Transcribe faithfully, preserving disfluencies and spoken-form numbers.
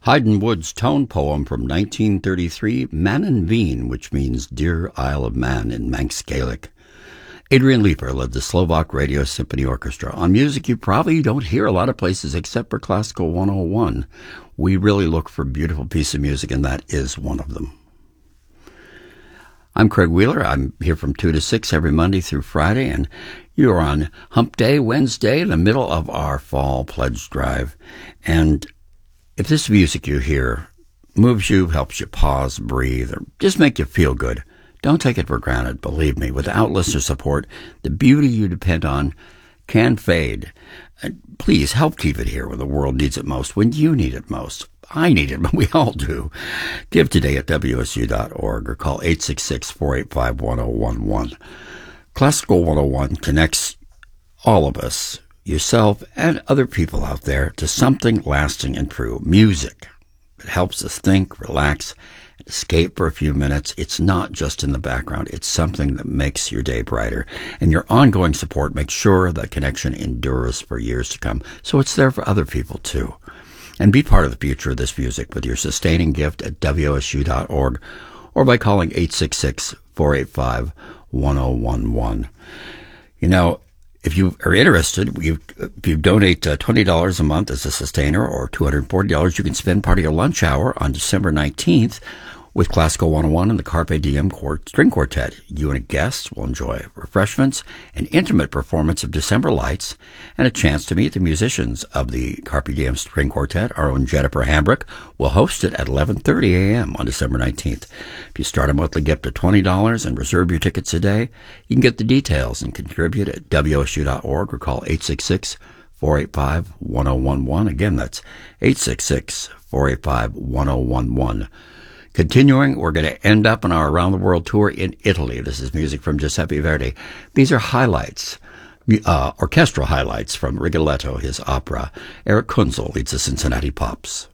Haydn Wood's tone poem from nineteen thirty-three, Manon Veen, which means Dear Isle of Man in Manx Gaelic. Adrian Leeper led the Slovak Radio Symphony Orchestra on music you probably don't hear a lot of places except for Classical one oh one. We really look for a beautiful piece of music, and that is one of them. I'm Craig Wheeler. I'm here from two to six every Monday through Friday, and you're on Hump Day, Wednesday, in the middle of our fall pledge drive. And if this music you hear moves you, helps you pause, breathe, or just make you feel good, don't take it for granted. Believe me, without listener support, the beauty you depend on can fade. And please help keep it here when the world needs it most, when you need it most. I need it, but we all do. Give today at W S U dot org or call eight six six, four eight five, one oh one one. Classical one oh one connects all of us, yourself and other people out there, to something lasting and true. Music. It helps us think, relax, and escape for a few minutes. It's not just in the background. It's something that makes your day brighter. And your ongoing support makes sure that connection endures for years to come. So it's there for other people too. And be part of the future of this music with your sustaining gift at W S U dot org or by calling eight six six, four eight five, one oh one one. You know, if you are interested, you, if you donate uh, twenty dollars a month as a sustainer or two hundred forty dollars, you can spend part of your lunch hour on December nineteenth with Classical one oh one and the Carpe Diem Quart- String Quartet. You and a guest will enjoy refreshments, an intimate performance of December Lights, and a chance to meet the musicians of the Carpe Diem String Quartet. Our own Jennifer Hambrick will host it at eleven thirty a.m. on December nineteenth. If you start a monthly gift of twenty dollars and reserve your tickets today, you can get the details and contribute at W S U dot org or call eight six six, four eight five, one oh one one. Again, that's eight six six, four eight five, one oh one one. Continuing, we're going to end up on our Around the World tour in Italy. This is music from Giuseppe Verdi. These are highlights, uh, orchestral highlights from Rigoletto, his opera. Eric Kunzel leads the Cincinnati Pops.